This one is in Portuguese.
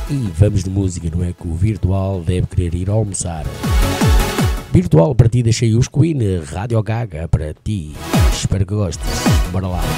E vamos de música, não é que o Virtual deve querer ir almoçar. Virtual, para ti deixei os Queen, Rádio Gaga para ti. Espero que gostes. Bora lá.